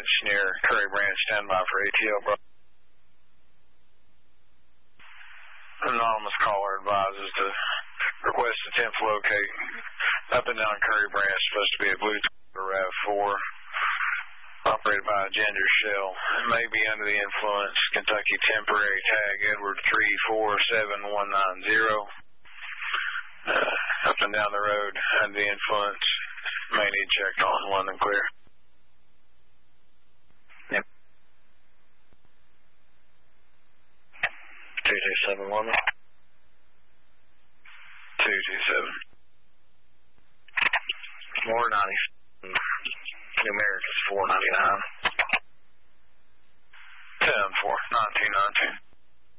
agents near Curry Branch, standby for ATL, bro. Anonymous caller advises to request attempt to locate up and down Curry Branch, supposed to be a Bluetooth or RAV4, operated by a gender shell. It may be under the influence. Kentucky temporary tag Edward 347190. Up and down the road under the influence. May need checked on. London clear. Yep. 2271.